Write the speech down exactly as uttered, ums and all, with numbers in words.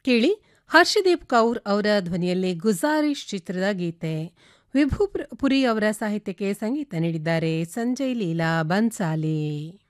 ಕೇಳಿ ಹರ್ಷದೀಪ್ ಕೌರ್ ಅವರ ಧ್ವನಿಯಲ್ಲಿ ಗುಜಾರಿಶ್ ಚಿತ್ರದ ಗೀತೆ. ವಿಭು ಪುರಿ ಅವರ ಸಾಹಿತ್ಯಕ್ಕೆ ಸಂಗೀತ ನೀಡಿದ್ದಾರೆ ಸಂಜಯ್ ಲೀಲಾ ಬನ್ಸಾಲಿ.